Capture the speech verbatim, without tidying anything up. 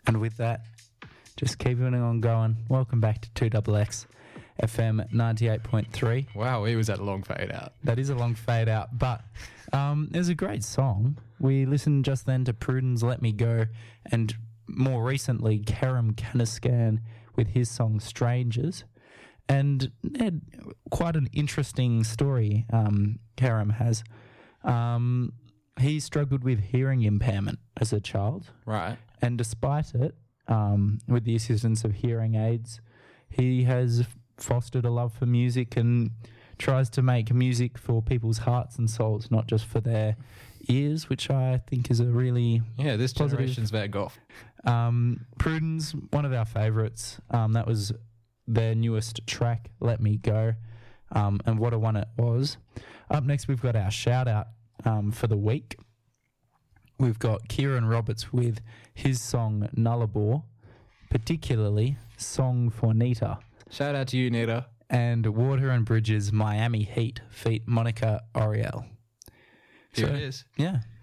And with that, just keeping on going. Welcome back to two X X F M ninety-eight point three. Wow, he was at a long fade out. That is a long fade out, but um, it was a great song. We listened just then to Prudence Let Me Go, and more recently, Kerem Kanaskan with his song Strangers. And had quite an interesting story um, Kerem has. Um, he struggled with hearing impairment as a child. Right. And despite it, um, with the assistance of hearing aids, he has fostered a love for music and tries to make music for people's hearts and souls, not just for their ears, which I think is a really Yeah, this positive. generation's Van Gogh. Um, Prudence, one of our favourites. Um, that was their newest track, Let Me Go, um, and what a one it was. Up next, we've got our shout-out um, for the week. We've got Kieran Roberts with his song Nullarbor, particularly Song for Nita. Shout out to you, Nita. And Water and Bridges Miami Heat feat Monica Oriel. Here So, it is. Yeah,